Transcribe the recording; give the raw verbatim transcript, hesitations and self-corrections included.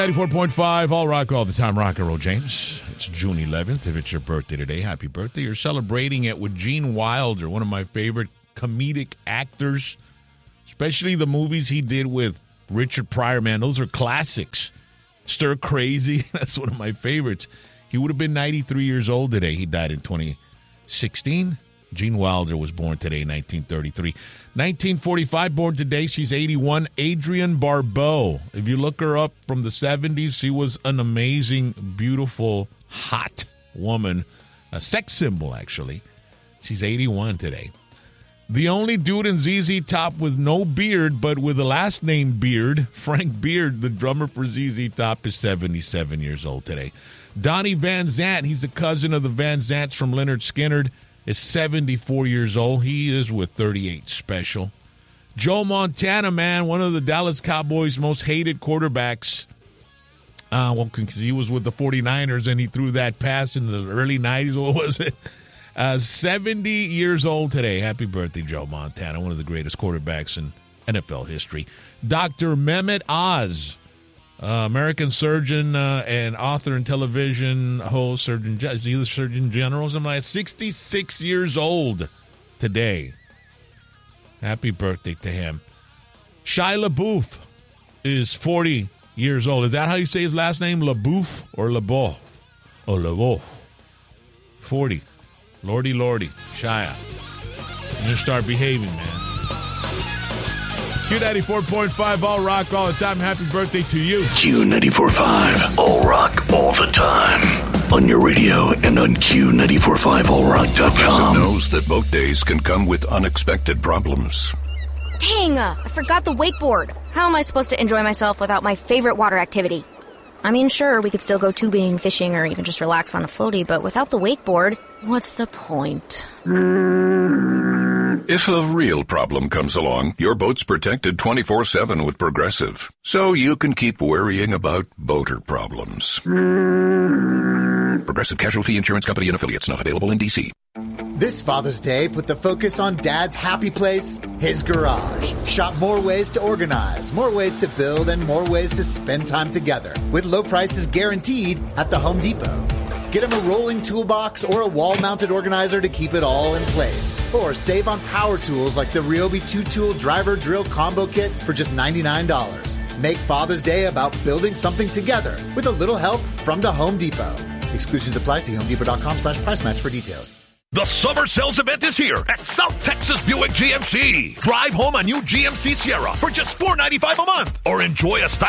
ninety-four point five, all rock, all the time, rock and roll, James. It's June eleventh. If it's your birthday today, happy birthday. You're celebrating it with Gene Wilder, one of my favorite comedic actors, especially the movies he did with Richard Pryor, man. Those are classics. Stir Crazy, that's one of my favorites. He would have been ninety-three years old today. He died in twenty sixteen. Gene Wilder was born today, nineteen thirty-three. nineteen forty-five, born today, she's eighty-one. Adrienne Barbeau. If you look her up from the seventies, she was an amazing, beautiful, hot woman. A sex symbol, actually. She's eighty-one today. The only dude in Z Z Top with no beard, but with the last name Beard, Frank Beard, the drummer for Z Z Top, is seventy-seven years old today. Donnie Van Zant, he's a cousin of the Van Zants from Lynyrd Skynyrd, is seventy-four years old. He is with thirty-eight Special. Joe Montana, man, one of the Dallas Cowboys' most hated quarterbacks. Uh, well, because he was with the forty-niners and he threw that pass in the early nineties. What was it? Uh, seventy years old today. Happy birthday, Joe Montana, one of the greatest quarterbacks in N F L history. Doctor Mehmet Oz, uh, American surgeon uh, and author and television host, surgeon, is he the Surgeon General? Something like that. sixty-six years old today. Happy birthday to him. Shia LaBeouf is forty years old. Is that how you say his last name? LaBeouf or LaBeouf? Oh, LaBeouf. forty. Lordy, lordy. Shia. You just start behaving, man. Q ninety-four point five, all rock, all the time. Happy birthday to you. Q ninety-four point five, all rock, all the time. On your radio and on Q ninety-four point five all rock dot com. knows that boat days can come with unexpected problems. Dang, uh, I forgot the wakeboard. How am I supposed to enjoy myself without my favorite water activity? I mean, sure, we could still go tubing, fishing, or even just relax on a floaty, but without the wakeboard, what's the point? If a real problem comes along, your boat's protected twenty-four seven with Progressive, so you can keep worrying about boater problems. Progressive Casualty Insurance Company and Affiliates, not available in D C. This Father's Day, put the focus on Dad's happy place, his garage. Shop more ways to organize, more ways to build, and more ways to spend time together. With low prices guaranteed at the Home Depot. Get him a rolling toolbox or a wall-mounted organizer to keep it all in place. Or save on power tools like the Ryobi two-tool driver drill combo kit for just ninety-nine dollars. Make Father's Day about building something together with a little help from the Home Depot. Exclusions apply. See homedepot.com slash price match for details. The summer sales event is here at South Texas Buick G M C. Drive home a new G M C Sierra for just four hundred ninety-five dollars a month, or enjoy a stylish